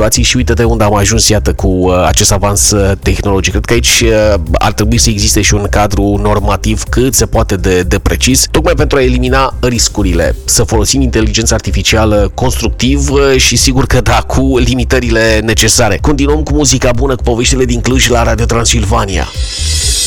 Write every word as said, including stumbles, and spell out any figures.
situații și uite-te unde am ajuns, iată, cu uh, acest avans uh, tehnologic. Cred că aici uh, ar trebui să existe și un cadru normativ cât se poate de, de precis, tocmai pentru a elimina riscurile, să folosim inteligența artificială constructiv uh, și sigur că da, cu limitările necesare. Continuăm cu muzica bună, cu poveștile din Cluj la Radio Transilvania.